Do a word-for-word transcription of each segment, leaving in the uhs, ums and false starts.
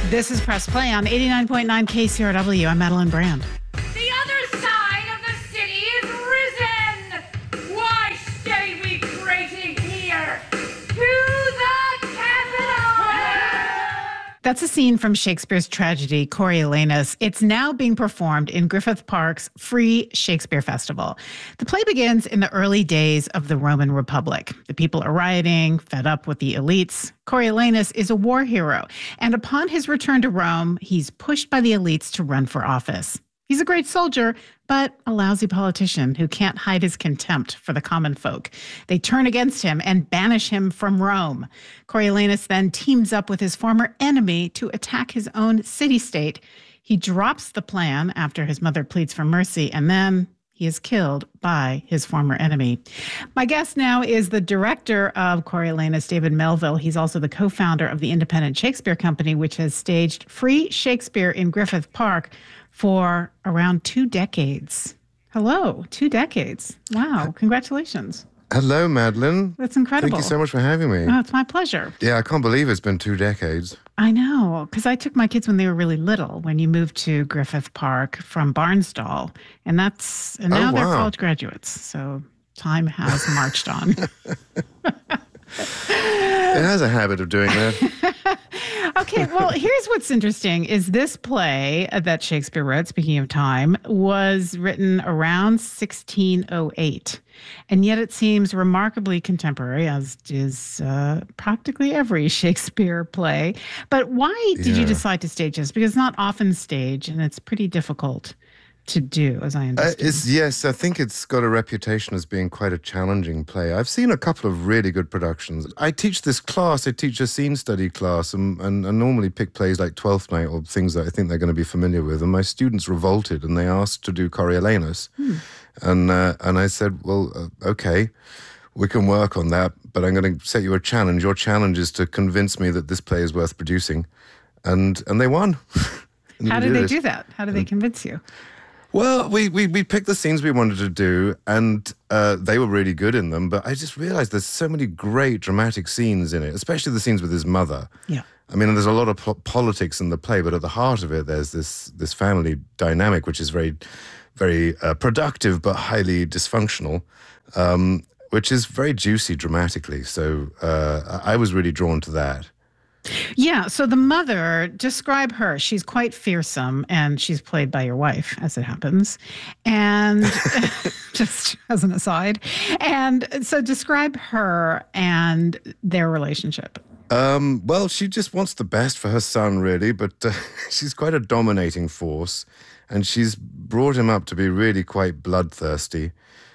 This is Press Play on eighty-nine point nine K C R W. I'm Madeline Brand. The other side of the city is risen. Why stay we prating here? To the Capitol! That's a scene from Shakespeare's tragedy, Coriolanus. It's now being performed in Griffith Park's free Shakespeare Festival. The play begins in the early days of the Roman Republic. The people are rioting, fed up with the elites. Coriolanus is a war hero, and upon his return to Rome, he's pushed by the elites to run for office. He's a great soldier, but a lousy politician who can't hide his contempt for the common folk. They turn against him and banish him from Rome. Coriolanus then teams up with his former enemy to attack his own city-state. He drops the plan after his mother pleads for mercy, and then he is killed by his former enemy. My guest now is the director of Coriolanus, David Melville. He's also the co-founder of the Independent Shakespeare Company, which has staged free Shakespeare in Griffith Park for around two decades. Hello, two decades. Wow, congratulations. Hello, Madeline. That's incredible. Thank you so much for having me. Oh, it's my pleasure. Yeah, I can't believe it's been two decades. I know, because I took my kids when they were really little, when you moved to Griffith Park from Barnstall. And that's, and now Oh, they're wow. college graduates. So time has marched on. It has a habit of doing that. Okay, well, here's what's interesting is this play that Shakespeare wrote, speaking of time, was written around sixteen oh eight. And yet it seems remarkably contemporary, as is uh, practically every Shakespeare play. But why did you Yeah. decide to stage this? Because it's not often staged, and it's pretty difficult to do, as I Uh, understand. it's, yes, I think it's got a reputation as being quite a challenging play. I've seen a couple of really good productions. I teach this class, I teach a scene study class, and, and I normally pick plays like Twelfth Night or things that I think they're going to be familiar with. And my students revolted and they asked to do Coriolanus. Hmm. And, uh, and I said, well, uh, okay, we can work on that, but I'm going to set you a challenge. Your challenge is to convince me that this play is worth producing. And, and they won. And How we did they it. do that? How did they convince you? Well, we, we, we picked the scenes we wanted to do, and uh, they were really good in them, but I just realized there's so many great dramatic scenes in it, especially the scenes with his mother. Yeah. I mean, there's a lot of po- politics in the play, but at the heart of it, there's this this family dynamic, which is very, very uh, productive, but highly dysfunctional, um, which is very juicy dramatically. So uh, I was really drawn to that. Yeah, so the mother, describe her. She's quite fearsome, and she's played by your wife, as it happens. And just as an aside. And so describe her and their relationship. Um, well, she just wants the best for her son, really, but uh, she's quite a dominating force, and she's brought him up to be really quite bloodthirsty.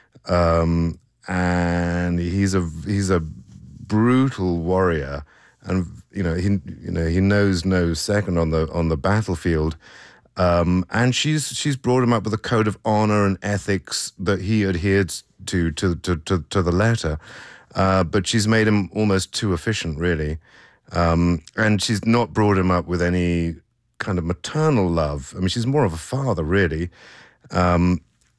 Um, and he's a he's a brutal warrior. And you know he you know he knows no second on the on the battlefield, um, and she's she's brought him up with a code of honor and ethics that he adheres to to to to, to the letter, uh, but she's made him almost too efficient, really, um, and she's not brought him up with any kind of maternal love. I mean, she's more of a father, really, um,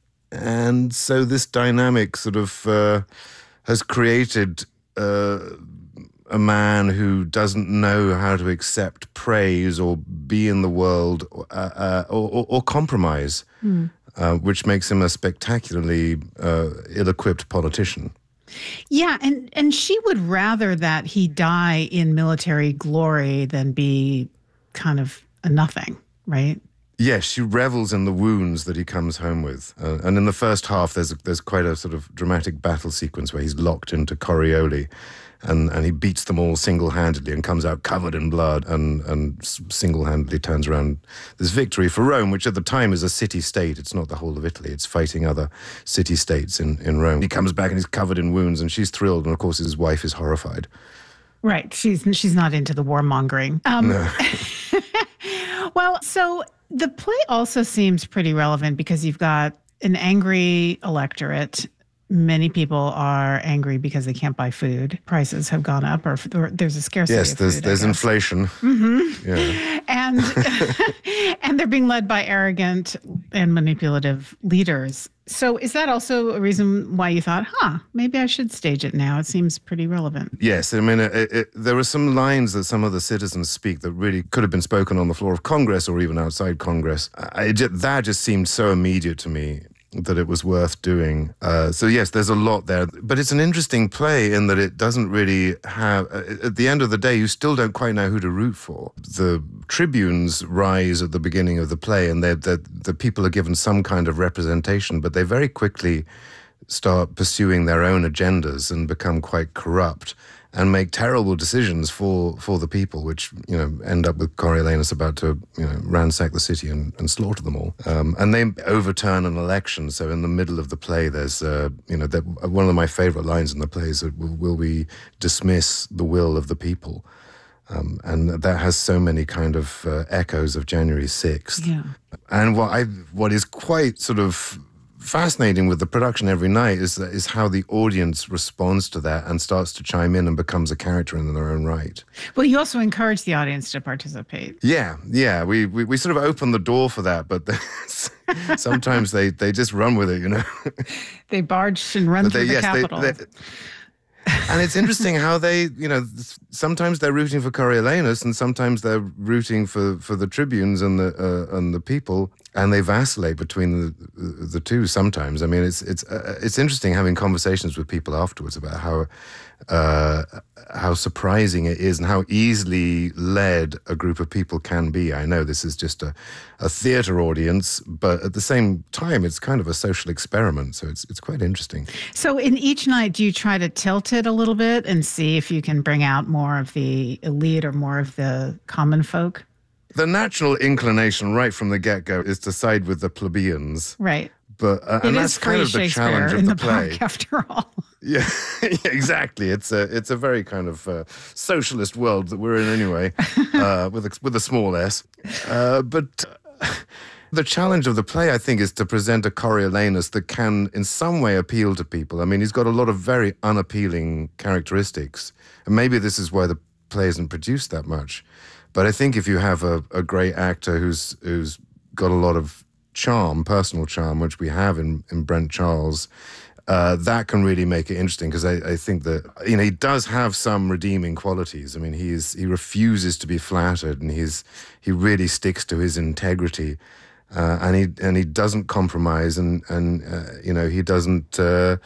and so this dynamic sort of uh, has created Uh, a man who doesn't know how to accept praise or be in the world uh, uh, or, or, or compromise, mm. uh, which makes him a spectacularly uh, ill-equipped politician. Yeah, and, and she would rather that he die in military glory than be kind of a nothing, right? Yes, she revels in the wounds that he comes home with. Uh, and in the first half, there's a, there's quite a sort of dramatic battle sequence where he's locked into Corioli, and, and he beats them all single-handedly and comes out covered in blood and, and single-handedly turns around this victory for Rome, which at the time is a city-state. It's not the whole of Italy. It's fighting other city-states in, in Rome. He comes back and he's covered in wounds, and she's thrilled, and of course his wife is horrified. Right. She's, she's not into the warmongering. Um, No. Well, so the play also seems pretty relevant because you've got an angry electorate many people are angry because they can't buy food. Prices have gone up, or, or there's a scarcity Yes, of there's food, there's inflation. Mm-hmm. Yeah. And and they're being led by arrogant and manipulative leaders. So is that also a reason why you thought, huh, maybe I should stage it now? It seems pretty relevant. Yes, I mean, it, it, there are some lines that some of the citizens speak that really could have been spoken on the floor of Congress or even outside Congress. I, it, that just seemed so immediate to me that it was worth doing. Uh, so yes, there's a lot there. But it's an interesting play in that it doesn't really have, at the end of the day, you still don't quite know who to root for. The tribunes rise at the beginning of the play, and the the people are given some kind of representation, but they very quickly start pursuing their own agendas and become quite corrupt and make terrible decisions for, for the people, which, you know, end up with Coriolanus about to, you know, ransack the city and, and slaughter them all. Um, and they overturn an election. So in the middle of the play, there's, uh, you know, that, one of my favorite lines in the play is, that will, will we dismiss the will of the people? Um, and that has so many kind of uh, echoes of January sixth. Yeah. And what I what is quite sort of fascinating with the production every night is is how the audience responds to that and starts to chime in and becomes a character in their own right. Well, you also encourage the audience to participate. Yeah, yeah. We we, we sort of open the door for that, but sometimes they, they just run with it, you know. They barge and run But through they, the yes, Capitol. They, they, and it's interesting how they, you know, sometimes they're rooting for Coriolanus and sometimes they're rooting for, for the tribunes and the uh, and the people, and they vacillate between the the two sometimes. I mean, it's it's uh, it's interesting having conversations with people afterwards about how uh, how surprising it is and how easily led a group of people can be. I know this is just a, a theatre audience, but at the same time, it's kind of a social experiment, so it's it's quite interesting. So in each night, do you try to tilt it a little bit and see if you can bring out more of the elite or more of the common folk? The natural inclination right from the get-go is to side with the plebeians. Right. But uh, and It that's is kind free of the Shakespeare challenge of in the, the play. park, after all. Yeah, yeah, exactly. It's a it's a very kind of uh, socialist world that we're in anyway, uh, with a, with a small s. Uh, but uh, the challenge of the play, I think, is to present a Coriolanus that can, in some way, appeal to people. I mean, he's got a lot of very unappealing characteristics, and maybe this is why the play isn't produced that much. But I think if you have a, a great actor who's who's got a lot of charm, personal charm, which we have in, in Brent Charles, uh, that can really make it interesting, because I, I think that, you know, he does have some redeeming qualities. I mean, he's he refuses to be flattered, and he's he really sticks to his integrity, uh, and he and he doesn't compromise, and and uh, you know, he doesn't uh,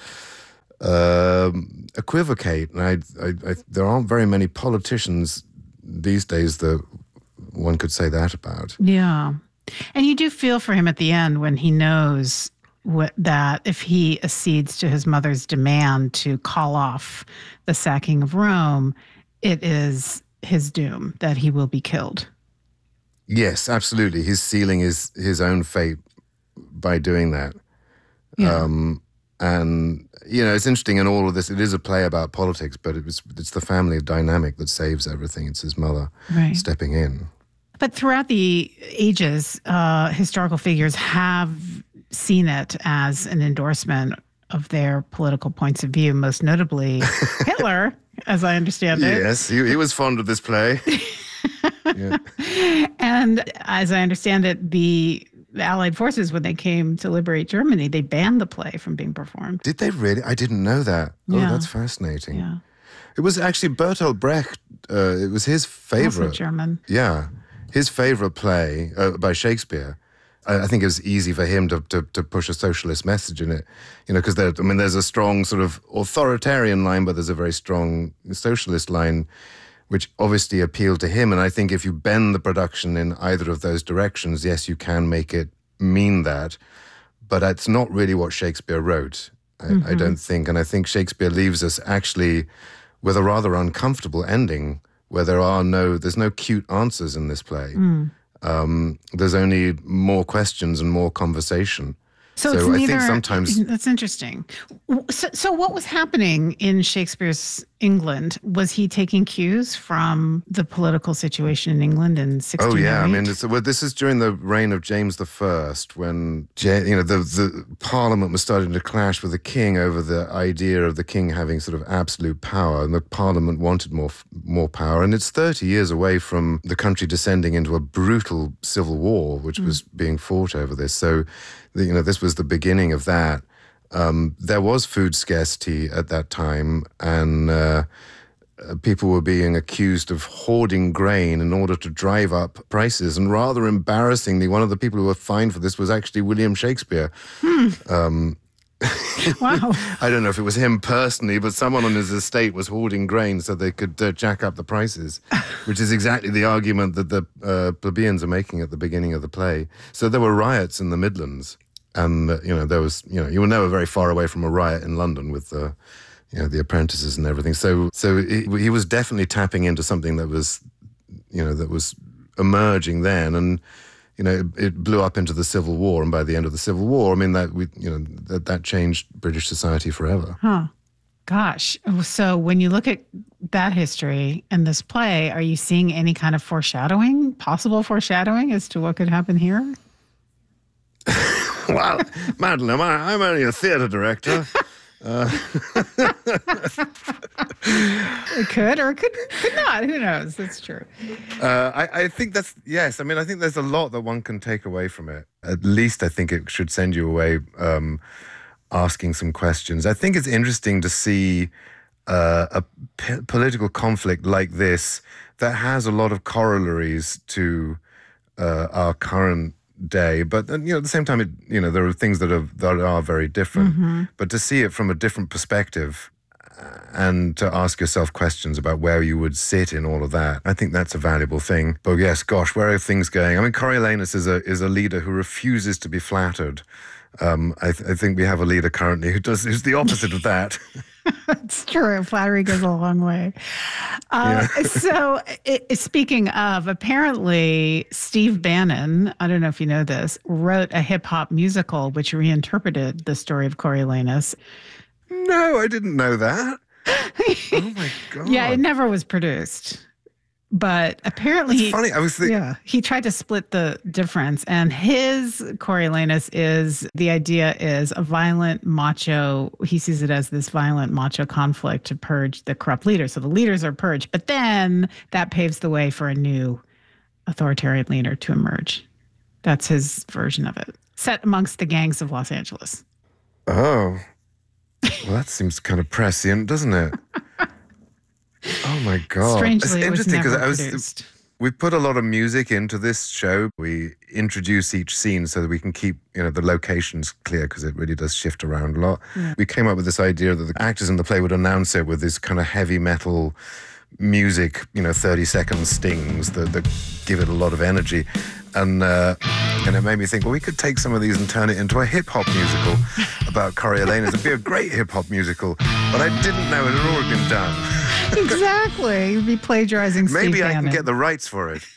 uh, equivocate. And I, I, I, there aren't very many politicians these days that one could say that about. Yeah. And you do feel for him at the end when he knows what, that if he accedes to his mother's demand to call off the sacking of Rome, it is his doom, that he will be killed. Yes, absolutely. He's sealing his, his own fate by doing that. Yeah. Um, and, you know, it's interesting in all of this. It is a play about politics, but it was, it's the family dynamic that saves everything. It's his mother Right. stepping in. But throughout the ages, uh, historical figures have seen it as an endorsement of their political points of view, most notably Hitler, as I understand it. Yes, he, he was fond of this play. Yeah. And as I understand it, the the Allied forces, when they came to liberate Germany, they banned the play from being performed. Did they really? I didn't know that. Oh, Yeah. that's fascinating. Yeah. It was actually Bertolt Brecht. Uh, it was his favorite. Also German. Yeah, his favorite play uh, by Shakespeare. I, I think it was easy for him to, to to push a socialist message in it, you know, because there. I mean, there's a strong sort of authoritarian line, but there's a very strong socialist line, which obviously appealed to him. And I think if you bend the production in either of those directions, yes, you can make it mean that, but it's not really what Shakespeare wrote. I, mm-hmm. I don't think, and I think Shakespeare leaves us actually with a rather uncomfortable ending, where there are no, there's no cute answers in this play. Mm. Um, there's only more questions and more conversation. So, so it's I neither, think sometimes that's interesting. So, so what was happening in Shakespeare's England. Was he taking cues from the political situation in England in sixteen oh eight? Oh yeah, I mean, it's, well, this is during the reign of James the First, when you know the the Parliament was starting to clash with the King over the idea of the King having sort of absolute power, and the Parliament wanted more more power. And it's thirty years away from the country descending into a brutal civil war, which mm. was being fought over this. So, the, you know, this was the beginning of that. Um, there was food scarcity at that time, and uh, people were being accused of hoarding grain in order to drive up prices. And rather embarrassingly, one of the people who were fined for this was actually William Shakespeare. Hmm. Um, wow. I don't know if it was him personally, but someone on his estate was hoarding grain so they could uh, jack up the prices, which is exactly the argument that the uh, plebeians are making at the beginning of the play. So there were riots in the Midlands. And, uh, you know, there was, you know, you were never very far away from a riot in London with, uh, you know, the apprentices and everything. So so he, he was definitely tapping into something that was, you know, that was emerging then. And, you know, it, it blew up into the Civil War. And by the end of the Civil War, I mean, that, we, you know, that, that changed British society forever. Huh. Gosh. So when you look at that history and this play, are you seeing any kind of foreshadowing, possible foreshadowing as to what could happen here? Well, Madeline, I'm only a theatre director. Uh. It could or it could, could not. Who knows? That's true. Uh, I, I think that's, yes. I mean, I think there's a lot that one can take away from it. At least I think it should send you away um, asking some questions. I think it's interesting to see uh, a p- political conflict like this that has a lot of corollaries to uh, our current day, but you know, at the same time, it, you know, there are things that are that are very different. Mm-hmm. But to see it from a different perspective and to ask yourself questions about where you would sit in all of that, I think that's a valuable thing. But yes, gosh, where are things going? I mean, Coriolanus is a is a leader who refuses to be flattered. Um, I, th- I think we have a leader currently who does who's the opposite of that. It's true. Flattery goes a long way. Uh, yeah. So it, speaking of, apparently Steve Bannon, I don't know if you know this, wrote a hip hop musical which reinterpreted the story of Coriolanus. No, I didn't know that. Oh my God. Yeah, it never was produced. But apparently, That's funny. I was thinking, yeah, he tried to split the difference. And his Coriolanus is, the idea is a violent macho, he sees it as this violent macho conflict to purge the corrupt leaders. So the leaders are purged, but then that paves the way for a new authoritarian leader to emerge. That's his version of it, set amongst the gangs of Los Angeles. Oh, well, that seems kind of prescient, doesn't it? Oh my God! Strangely, it's interesting because I was. Produced. We put a lot of music into this show. We introduce each scene so that we can keep, you know, the locations clear because it really does shift around a lot. Yeah. We came up with this idea that the actors in the play would announce it with this kind of heavy metal music, you know, thirty second stings that, that give it a lot of energy. And uh, and it made me think, well, we could take some of these and turn it into a hip-hop musical about Coriolanus. It'd be a great hip-hop musical, but I didn't know it had already been done. Exactly. You'd be plagiarizing Steve Maybe I Bannon. can get the rights for it.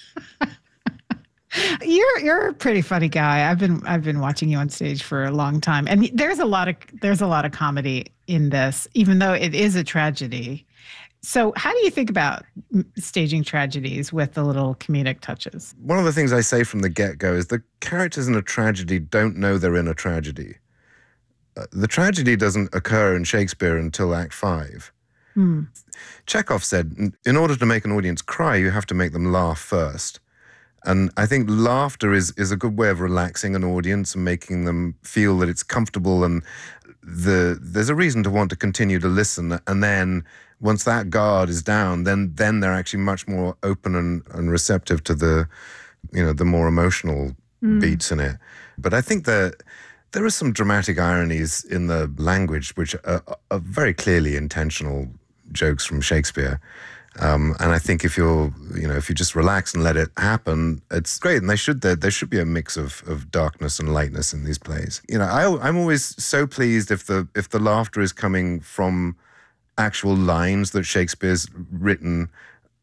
You're you're a pretty funny guy. I've been I've been watching you on stage for a long time, and there's a lot of there's a lot of comedy in this, even though it is a tragedy. So, how do you think about staging tragedies with the little comedic touches? One of the things I say from the get-go is the characters in a tragedy don't know they're in a tragedy. Uh, the tragedy doesn't occur in Shakespeare until Act Five. Hmm. Chekhov said, in order to make an audience cry, you have to make them laugh first. And I think laughter is, is a good way of relaxing an audience and making them feel that it's comfortable and the there's a reason to want to continue to listen. And then once that guard is down, then then they're actually much more open and, and receptive to the, you know, the more emotional mm. beats in it. But I think that there are some dramatic ironies in the language which are, are very clearly intentional jokes from Shakespeare. Um, and I think if you're, you know, if you just relax and let it happen, it's great. And they should, there, there should be a mix of, of darkness and lightness in these plays. You know, I, I'm always so pleased if the if the laughter is coming from actual lines that Shakespeare's written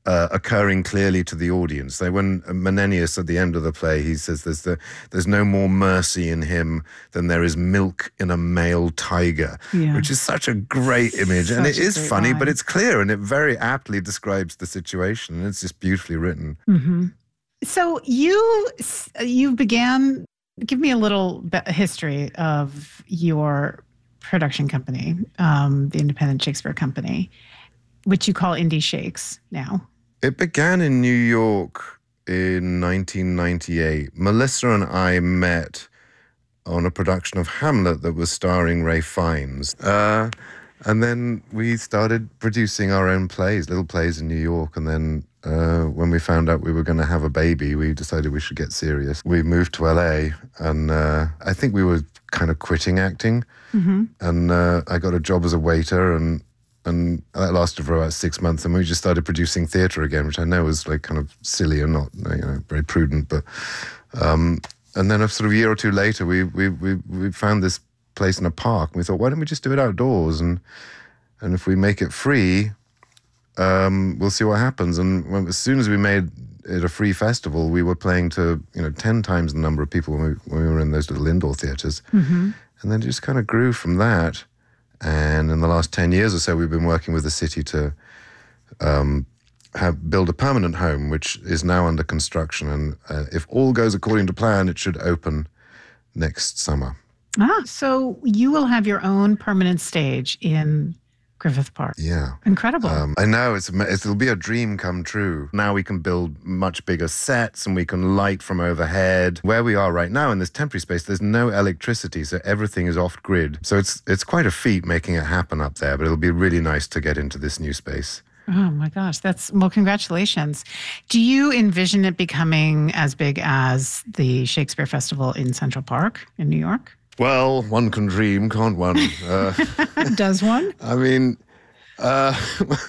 uh, occurring clearly to the audience. They, when Menenius at the end of the play, he says there's the there's no more mercy in him than there is milk in a male tiger, Yeah. which is such a great image. and Such it a is great funny, line. but it's clear, and it very aptly describes the situation, and it's just beautifully written. Mm-hmm. So you you began. Give me a little bit history of your production company, um, the Independent Shakespeare Company, which you call Indie Shakes now. It began in New York in nineteen ninety-eight. Melissa and I met on a production of Hamlet that was starring Ray Fiennes. Uh, and then we started producing our own plays, little plays in New York. And then uh, when we found out we were going to have a baby, we decided we should get serious. We moved to L A, and uh, I think we were kind of quitting acting. Mm-hmm. And uh, I got a job as a waiter, and and that lasted for about six months. And we just started producing theatre again, which I know was like kind of silly and not, you know, very prudent. But um, and then a sort of year or two later, we we we we found this place in a park. And we thought, why don't we just do it outdoors? And and if we make it free, um, we'll see what happens. And when, as soon as we made it a free festival, we were playing to, you know, ten times the number of people when we when we were in those little indoor theatres. Mm-hmm. And then it just kind of grew from that. And in the last ten years or so, we've been working with the city to um, have build a permanent home, which is now under construction. And uh, if all goes according to plan, it should open next summer. Ah, so you will have your own permanent stage in Griffith Park. Yeah. Incredible. Um, I know, it's, it's, it'll be a dream come true. Now we can build much bigger sets, and we can light from overhead. Where we are right now in this temporary space, there's no electricity, so everything is off grid. So it's it's quite a feat making it happen up there, but it'll be really nice to get into this new space. Oh my gosh, that's, well, congratulations. Do you envision it becoming as big as the Shakespeare Festival in Central Park in New York? Well, one can dream, can't one? Uh, Does one? I mean, uh,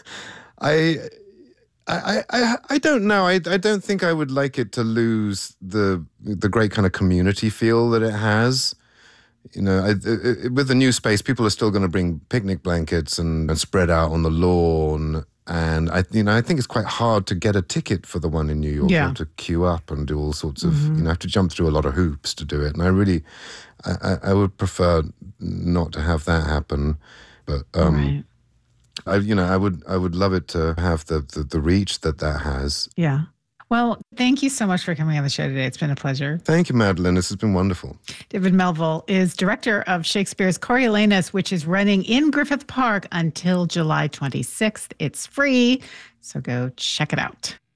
I, I, I, I don't know. I, I don't think I would like it to lose the the great kind of community feel that it has. You know, I, I, with the new space, people are still going to bring picnic blankets and, and spread out on the lawn. And I, you know, I think it's quite hard to get a ticket for the one in New York. Yeah. You have to queue up and do all sorts of, Mm-hmm. you know, have to jump through a lot of hoops to do it. And I really, I, I, I would prefer not to have that happen. But um, Right. I, you know, I would, I would love it to have the, the the reach that that has. Yeah. Well, thank you so much for coming on the show today. It's been a pleasure. Thank you, Madeline. This has been wonderful. David Melville is director of Shakespeare's Coriolanus, which is running in Griffith Park until July twenty-sixth. It's free, so go check it out.